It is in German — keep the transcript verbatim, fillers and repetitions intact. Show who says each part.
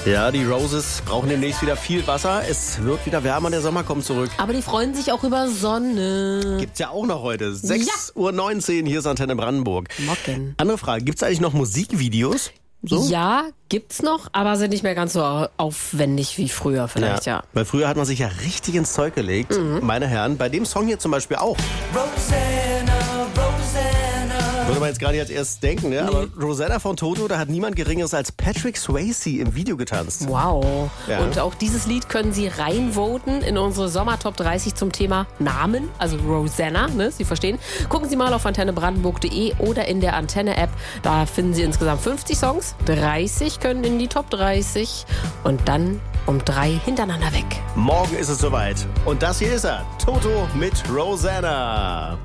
Speaker 1: Ja, die Roses brauchen demnächst wieder viel Wasser. Es wird wieder wärmer, der Sommer kommt zurück.
Speaker 2: Aber die freuen sich auch über Sonne.
Speaker 1: Gibt's ja auch noch heute. sechs Uhr neunzehn, hier ist Antenne Brandenburg.
Speaker 2: Morgen.
Speaker 1: Andere Frage, gibt's eigentlich noch Musikvideos? So?
Speaker 2: Ja, gibt's noch, aber sind nicht mehr ganz so aufwendig wie früher vielleicht, ja.
Speaker 1: Weil früher hat man sich ja richtig ins Zeug gelegt.
Speaker 2: Mhm.
Speaker 1: Meine Herren, bei dem Song hier zum Beispiel auch.
Speaker 3: Rosanna, Rosanna.
Speaker 1: Würde man jetzt gar nicht als erstes denken, ne? Aber Rosanna von Toto, da hat niemand Geringeres als Patrick Swayze im Video getanzt.
Speaker 2: Wow.
Speaker 1: Ja.
Speaker 2: Und auch dieses Lied können Sie reinvoten in unsere Sommer-Top dreißig zum Thema Namen, also Rosanna, ne? Sie verstehen. Gucken Sie mal auf antenne brandenburg punkt de oder in der Antenne-App. Da finden Sie insgesamt fünfzig Songs. dreißig können in die Top dreißig und dann um drei hintereinander weg.
Speaker 1: Morgen ist es soweit. Und das hier ist er. Toto mit Rosanna.